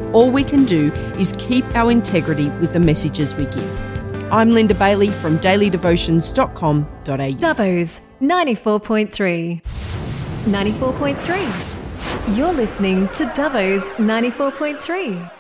all we can do is keep our integrity with the messages we give. I'm Linda Bailey from dailydevotions.com.au. Dubbo's 94.3. 94.3. You're listening to Dubbo's 94.3.